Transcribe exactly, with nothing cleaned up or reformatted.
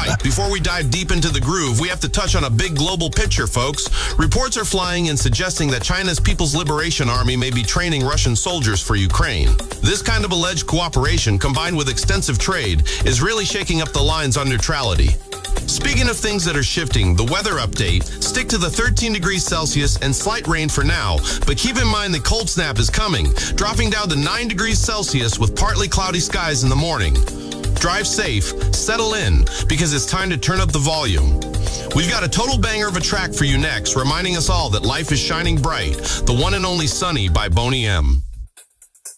Before we dive deep into the groove, we have to touch on a big global picture, folks. Reports are flying and suggesting that China's People's Liberation Army may be training Russian soldiers for Ukraine. This kind of alleged cooperation, combined with extensive trade, is really shaking up the lines on neutrality. Speaking of things that are shifting, the weather update, stick to the thirteen degrees Celsius and slight rain for now, but keep in mind the cold snap is coming, dropping down to nine degrees Celsius with partly cloudy skies in the morning. Drive safe, settle in, because it's time to turn up the volume. We've got a total banger of a track for you next, reminding us all that life is shining bright, the one and only Sunny by Boney M.